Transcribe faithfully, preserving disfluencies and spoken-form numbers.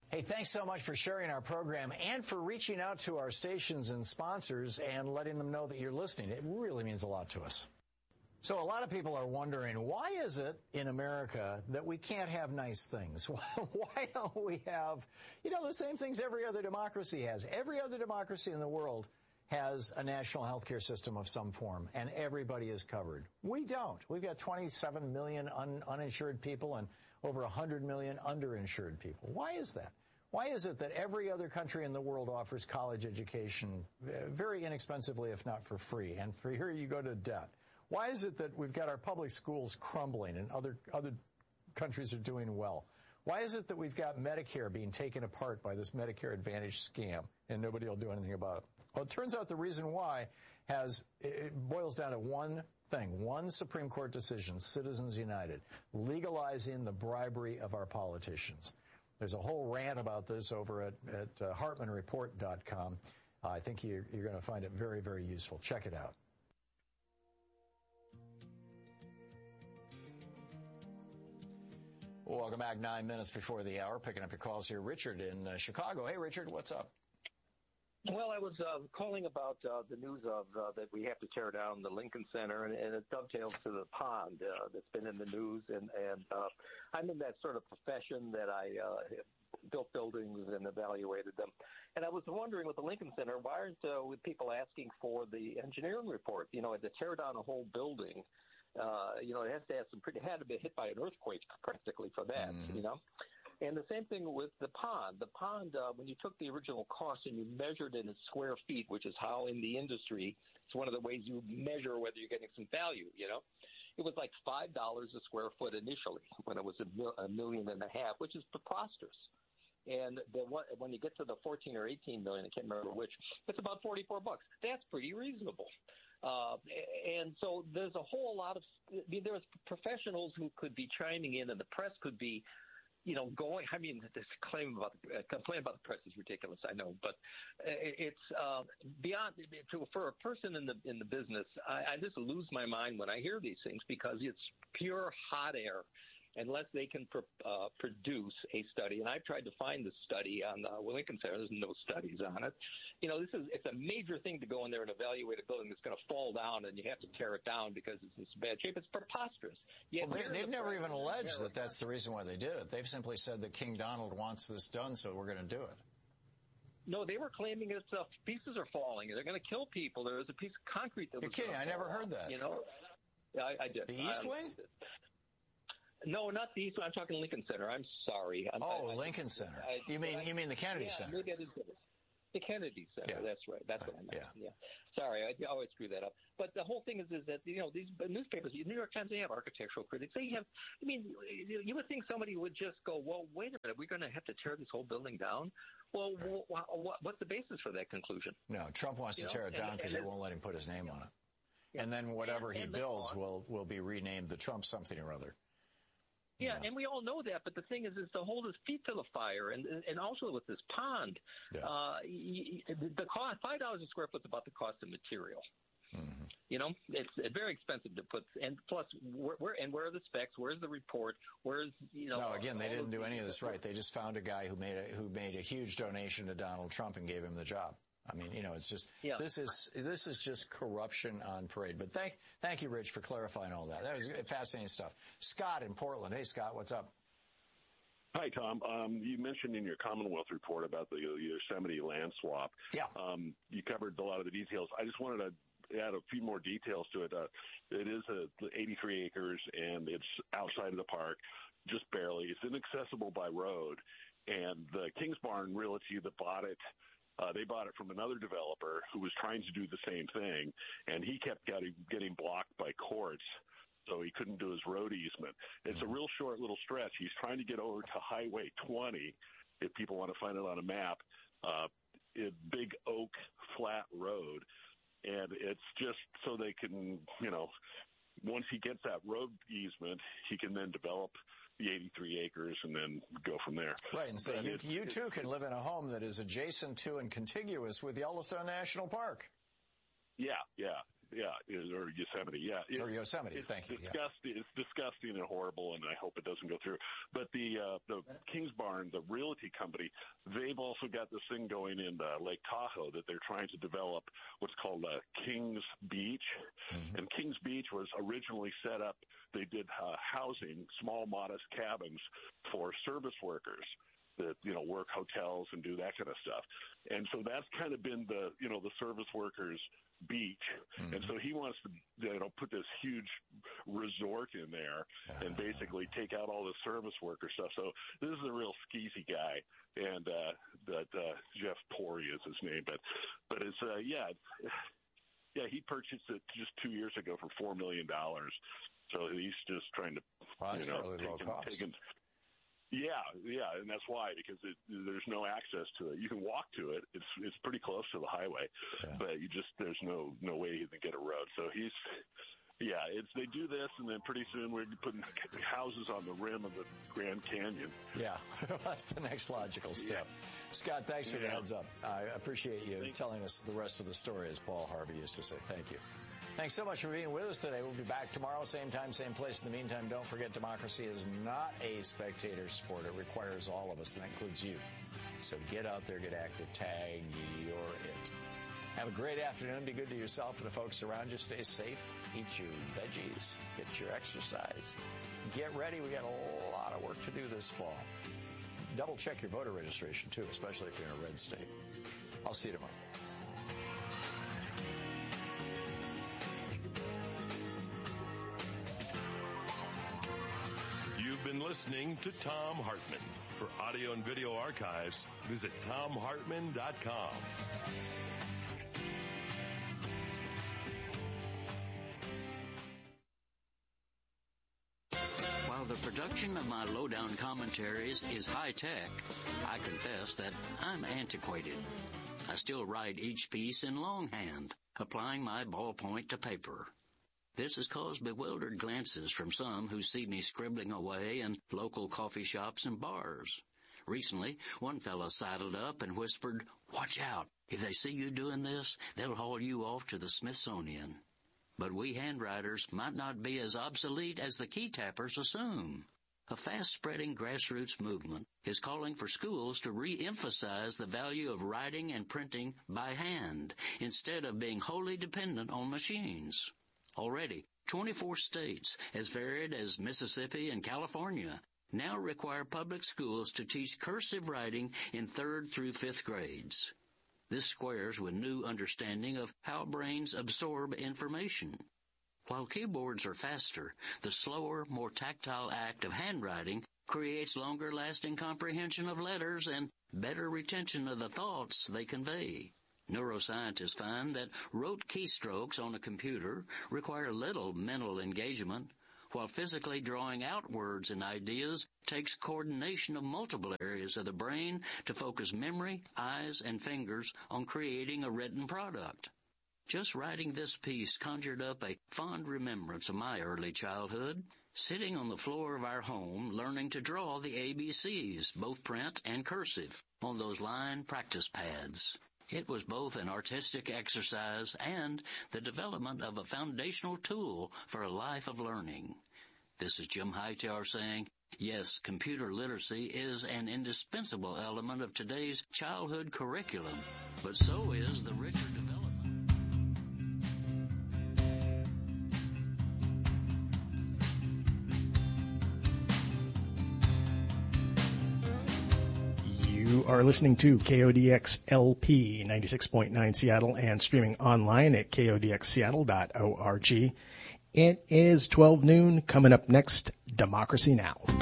Hey, thanks so much for sharing our program and for reaching out to our stations and sponsors and letting them know that you're listening. It really means a lot to us. So a lot of people are wondering, why is it in America that we can't have nice things? Why don't we have, you know, the same things every other democracy has? Every other democracy in the world has a national health care system of some form, and everybody is covered. We don't. We've got twenty-seven million un- uninsured people and over one hundred million underinsured people. Why is that? Why is it that every other country in the world offers college education very inexpensively, if not for free, and for here you go to debt? Why is it that we've got our public schools crumbling and other other countries are doing well? Why is it that we've got Medicare being taken apart by this Medicare Advantage scam and nobody will do anything about it? Well, it turns out the reason why has, it boils down to one thing, one Supreme Court decision, Citizens United, legalizing the bribery of our politicians. There's a whole rant about this over at, at uh, Hartman Report dot com. Uh, I think you're, you're going to find it very, very useful. Check it out. Welcome back. Nine minutes before the hour. Picking up your calls here. Richard in uh, Chicago. Hey, Richard, what's up? Well, I was uh, calling about uh, the news of uh, that we have to tear down the Lincoln Center, and, and it dovetails to the pond uh, that's been in the news. And, and uh, I'm in that sort of profession that I uh, have built buildings and evaluated them. And I was wondering with the Lincoln Center, why aren't uh, with people asking for the engineering report? You know, to tear down a whole building, uh, you know, it has to have some pretty, had to be hit by an earthquake practically for that, mm-hmm. you know. And the same thing with the pond. The pond, uh, when you took the original cost and you measured it in square feet, which is how in the industry, it's one of the ways you measure whether you're getting some value, you know. It was like five dollars a square foot initially when it was a, mil- a million and a half, which is preposterous. And the one, when you get to the fourteen or eighteen million, I can't remember which, it's about forty-four bucks. That's pretty reasonable. Uh, and so there's a whole lot of, I mean, there's professionals who could be chiming in, and the press could be, you know, going, I mean, this claim about the, uh, complaint about the press is ridiculous, I know, but it's uh, beyond, to, for a person in the in the business, I, I just lose my mind when I hear these things because it's pure hot air unless they can pr- uh, produce a study. And I've tried to find the study on the Lincoln Center. There's no studies on it. You know, this is it's a major thing to go in there and evaluate a building that's going to fall down, and you have to tear it down because it's in bad shape. It's preposterous. Well, they, they've the never even alleged that that's the reason why they did it. They've simply said that King Donald wants this done, so we're going to do it. No, they were claiming it's uh, pieces are falling. They're going to kill people. There was a piece of concrete that You're was kidding. I never heard that. You know, I, I did. The East I, Wing? No, not the East Wing. I'm talking Lincoln Center. I'm sorry. I'm, oh, I, Lincoln I, Center. I, you mean I, you mean the Kennedy yeah, Center? Maybe I didn't get it. The Kennedy Center. Yeah. That's right. That's what I meant. Yeah. yeah. Sorry, I always screw that up. But the whole thing is, is that, you know, these newspapers, the New York Times, they have architectural critics. They have, I mean, you would think somebody would just go, well, wait a minute, we're going to have to tear this whole building down? Well, right. what's the basis for that conclusion? No, Trump wants you to know? tear it down because they won't let him put his name on it. Yeah. And then whatever and, he and builds will, will be renamed the Trump something or other. Yeah, yeah, and we all know that, but the thing is, is to hold his feet to the fire, and and also with this pond, yeah. uh, the cost five dollars a square foot is about the cost of material. Mm-hmm. You know, it's very expensive to put, and plus, where, where and where are the specs? Where's the report? Where's you know? No, again, they didn't do any of this right. They just found a guy who made a who made a huge donation to Donald Trump and gave him the job. I mean, you know, it's just yeah. this is this is just corruption on parade. But thank thank you, Rich, for clarifying all that. That was fascinating stuff. Scott in Portland. Hey, Scott, what's up? Hi, Tom. Um, you mentioned in your Commonwealth report about the Yosemite land swap. Yeah. Um, you covered a lot of the details. I just wanted to add a few more details to it. Uh, it is a, eighty-three acres, and it's outside of the park, just barely. It's inaccessible by road. And the Kingsbarn Realty that bought it, Uh, they bought it from another developer who was trying to do the same thing, and he kept getting, getting blocked by courts, so he couldn't do his road easement. It's a real short little stretch. He's trying to get over to Highway twenty, if people want to find it on a map, uh, a Big Oak Flat Road, and it's just so they can, you know, once he gets that road easement, he can then develop the eighty-three acres and then go from there. Right, and so you, you too can live in a home that is adjacent to and contiguous with Yellowstone National Park. Yeah, yeah, yeah, or Yosemite, yeah. It, or Yosemite, it's thank you. Disgusting. Yeah. It's disgusting and horrible, and I hope it doesn't go through. But the uh, the Kings Barn, the realty company, they've also got this thing going in uh, Lake Tahoe that they're trying to develop what's called uh, Kings Beach. Mm-hmm. And Kings Beach was originally set up, they did uh, housing, small, modest cabins for service workers that, you know, work hotels and do that kind of stuff. And so that's kind of been the, you know, the service workers' beach. Mm-hmm. And so he wants to, you know, put this huge resort in there and basically take out all the service worker stuff. So this is a real skeezy guy. And uh, that uh, Jeff Pori is his name. But, but it's, uh, yeah, yeah, he purchased it just two years ago for four million dollars. So he's just trying to, well, that's you know, fairly low taking, cost. taking, Yeah, yeah, and that's why, because it, there's no access to it. You can walk to it; it's it's pretty close to the highway, yeah. but you just there's no no way you can get a road. So he's, yeah, it's they do this, and then pretty soon we're putting houses on the rim of the Grand Canyon. Yeah, that's the next logical step. Yeah. Scott, thanks for yeah. the heads up. I appreciate you Thanks. telling us the rest of the story, as Paul Harvey used to say. Thank you. Thanks so much for being with us today. We'll be back tomorrow, same time, same place. In the meantime, don't forget democracy is not a spectator sport. It requires all of us, and that includes you. So get out there, get active, tag, you're it. Have a great afternoon. Be good to yourself and the folks around you. Stay safe. Eat your veggies. Get your exercise. Get ready. We got a lot of work to do this fall. Double check your voter registration, too, especially if you're in a red state. I'll see you tomorrow. You've been listening to Thom Hartmann. For audio and video archives, visit thom hartmann dot com. While the production of my lowdown commentaries is high-tech, I confess that I'm antiquated. I still write each piece in longhand, applying my ballpoint to paper. This has caused bewildered glances from some who see me scribbling away in local coffee shops and bars. Recently, one fellow sidled up and whispered, "Watch out. If they see you doing this, they'll haul you off to the Smithsonian." But we handwriters might not be as obsolete as the key tappers assume. A fast-spreading grassroots movement is calling for schools to re-emphasize the value of writing and printing by hand instead of being wholly dependent on machines. Already, twenty-four states, as varied as Mississippi and California, now require public schools to teach cursive writing in third through fifth grades. This squares with new understanding of how brains absorb information. While keyboards are faster, the slower, more tactile act of handwriting creates longer-lasting comprehension of letters and better retention of the thoughts they convey. Neuroscientists find that rote keystrokes on a computer require little mental engagement, while physically drawing out words and ideas takes coordination of multiple areas of the brain to focus memory, eyes, and fingers on creating a written product. Just writing this piece conjured up a fond remembrance of my early childhood, sitting on the floor of our home learning to draw the A B Cs, both print and cursive, on those line practice pads. It was both an artistic exercise and the development of a foundational tool for a life of learning. This is Jim Hightower saying, yes, computer literacy is an indispensable element of today's childhood curriculum, but so is the richer development. You are listening to K O D X L P ninety-six point nine Seattle and streaming online at K O D X seattle dot org. It is twelve noon. Coming up next, Democracy Now!